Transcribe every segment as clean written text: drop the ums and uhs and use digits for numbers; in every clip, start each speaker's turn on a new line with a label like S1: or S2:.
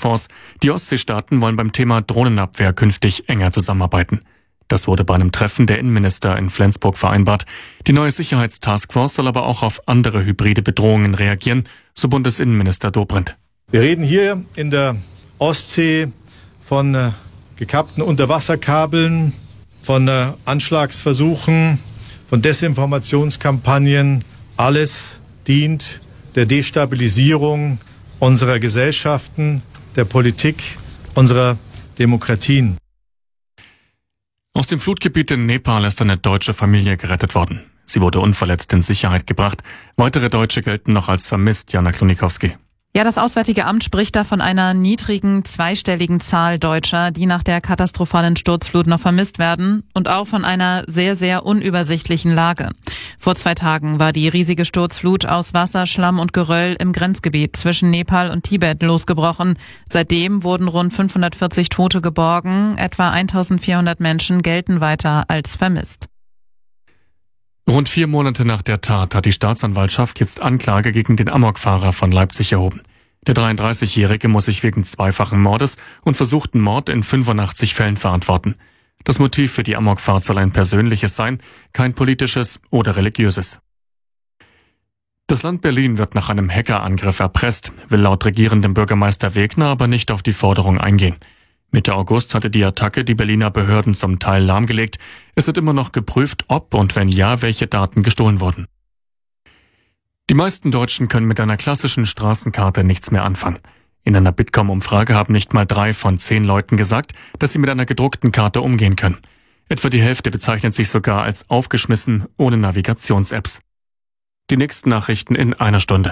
S1: Taskforce. Die Ostseestaaten wollen beim Thema Drohnenabwehr künftig enger zusammenarbeiten. Das wurde bei einem Treffen der Innenminister in Flensburg vereinbart. Die neue Sicherheitstaskforce soll aber auch auf andere hybride Bedrohungen reagieren, so Bundesinnenminister Dobrindt.
S2: Wir reden hier in der Ostsee von gekappten Unterwasserkabeln, von Anschlagsversuchen, von Desinformationskampagnen. Alles dient der Destabilisierung unserer Gesellschaften, der Politik, unserer Demokratien.
S1: Aus dem Flutgebiet in Nepal ist eine deutsche Familie gerettet worden. Sie wurde unverletzt in Sicherheit gebracht. Weitere Deutsche gelten noch als vermisst, Jana Klonikowski.
S3: Ja, das Auswärtige Amt spricht da von einer niedrigen zweistelligen Zahl Deutscher, die nach der katastrophalen Sturzflut noch vermisst werden und auch von einer sehr, sehr unübersichtlichen Lage. Vor 2 Tagen war die riesige Sturzflut aus Wasser, Schlamm und Geröll im Grenzgebiet zwischen Nepal und Tibet losgebrochen. Seitdem wurden rund 540 Tote geborgen, etwa 1400 Menschen gelten weiter als vermisst.
S1: Rund 4 Monate nach der Tat hat die Staatsanwaltschaft jetzt Anklage gegen den Amokfahrer von Leipzig erhoben. Der 33-Jährige muss sich wegen zweifachen Mordes und versuchten Mord in 85 Fällen verantworten. Das Motiv für die Amokfahrt soll ein persönliches sein, kein politisches oder religiöses. Das Land Berlin wird nach einem Hackerangriff erpresst, will laut regierendem Bürgermeister Wegner aber nicht auf die Forderung eingehen. Mitte August hatte die Attacke die Berliner Behörden zum Teil lahmgelegt. Es wird immer noch geprüft, ob und wenn ja, welche Daten gestohlen wurden. Die meisten Deutschen können mit einer klassischen Straßenkarte nichts mehr anfangen. In einer Bitkom-Umfrage haben nicht mal 3 von 10 Leuten gesagt, dass sie mit einer gedruckten Karte umgehen können. Etwa die Hälfte bezeichnet sich sogar als aufgeschmissen ohne Navigations-Apps. Die nächsten Nachrichten in einer Stunde.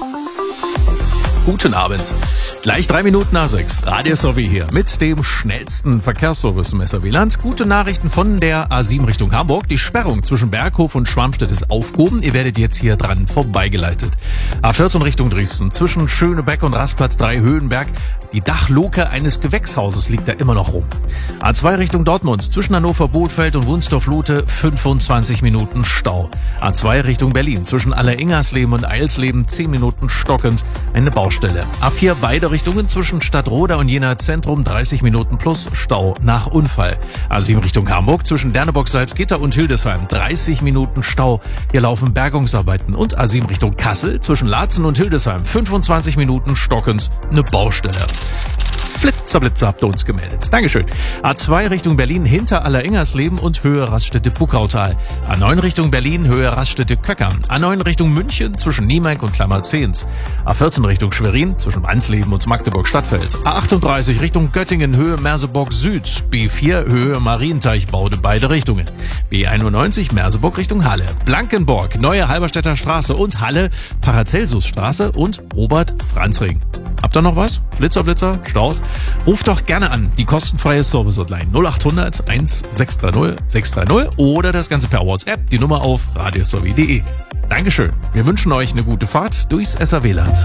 S4: Guten Abend. Gleich 3 Minuten nach 6. Radio SRW hier mit dem schnellsten Verkehrsservice im SRW-Land. Gute Nachrichten von der A7 Richtung Hamburg. Die Sperrung zwischen Berghof und Schwarmstedt ist aufgehoben. Ihr werdet jetzt hier dran vorbeigeleitet. A14 Richtung Dresden. Zwischen Schönebeck und Rastplatz 3 Höhenberg. Die Dachluke eines Gewächshauses liegt da immer noch rum. A2 Richtung Dortmund. Zwischen Hannover-Bothfeld und Wunsdorf-Lute 25 Minuten Stau. A2 Richtung Berlin. Zwischen Alleringersleben und Eilsleben 10 Minuten stockend eine Baustelle. A4 beide Richtungen zwischen Stadtroda und Jena Zentrum 30 Minuten plus Stau nach Unfall. A7 Richtung Hamburg zwischen Derneburg, Salzgitter und Hildesheim 30 Minuten Stau. Hier laufen Bergungsarbeiten. Und A7 Richtung Kassel zwischen Laatzen und Hildesheim 25 Minuten stockend eine Baustelle. Flitzer habt ihr uns gemeldet. Dankeschön. A2 Richtung Berlin hinter Alleringersleben und Höhe Raststätte-Buckautal. A9 Richtung Berlin, Höhe Raststätte-Köckern. A9 Richtung München zwischen Niemeck und Klammerzehns. A14 Richtung Schwerin zwischen Wansleben und Magdeburg-Stadtfeld. A38 Richtung Göttingen, Höhe Merseburg Süd. B4 Höhe Marienteichbaude, beide Richtungen. B91 Merseburg Richtung Halle. Blankenburg, Neue Halberstädter Straße und Halle, Paracelsusstraße und Robert-Franz-Ring. Habt ihr noch was? Blitzer, Staus? Ruft doch gerne an, die kostenfreie Service-Hotline 0800 1630 630 oder das Ganze per WhatsApp, die Nummer auf radiosrw.de. Dankeschön. Wir wünschen euch eine gute Fahrt durchs SRW-Land.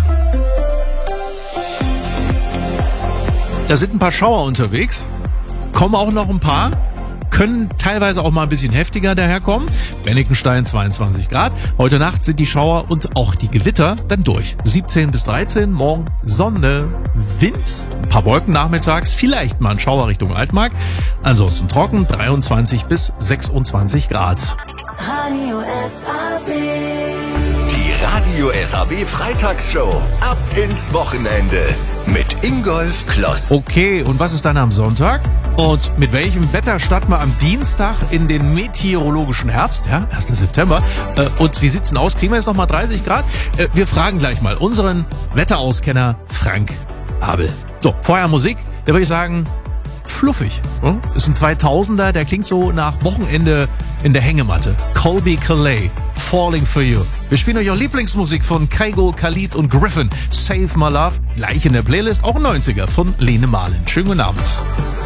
S4: Da sind ein paar Schauer unterwegs, kommen auch noch ein paar. Können teilweise auch mal ein bisschen heftiger daherkommen. Bennikenstein 22 Grad. Heute Nacht sind die Schauer und auch die Gewitter dann durch. 17 bis 13, morgen Sonne, Wind, ein paar Wolken nachmittags, vielleicht mal ein Schauer Richtung Altmark. Ansonsten trocken, 23 bis 26 Grad.
S5: Radio SRW.
S6: Die Radio SRW Freitagsshow. Ab ins Wochenende mit Ingolf Kloss.
S4: Okay, und was ist dann am Sonntag? Und mit welchem Wetter starten wir am Dienstag in den meteorologischen Herbst? Ja, 1. September. Und wie sieht's denn aus? Kriegen wir jetzt nochmal 30 Grad? Wir fragen gleich mal unseren Wetterauskenner Frank Abel. So, vorher Musik. Da würde ich sagen, fluffig. Ist ein 2000er, der klingt so nach Wochenende in der Hängematte. Colby Calais, Falling for You. Wir spielen euch auch Lieblingsmusik von Kygo, Khalid und Griffin. Save My Love, gleich in der Playlist, auch ein 90er von Lene Marlin. Schönen guten Abend.